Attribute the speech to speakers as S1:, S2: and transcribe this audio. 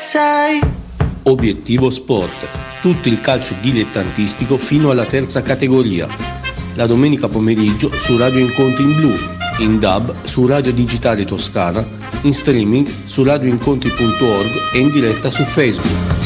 S1: sei.
S2: Obiettivo Sport, tutto il calcio dilettantistico fino alla terza categoria. La domenica pomeriggio su Radio Incontri in Blu, in DAB su Radio Digitale Toscana, in streaming su radioincontri.org e in diretta su Facebook.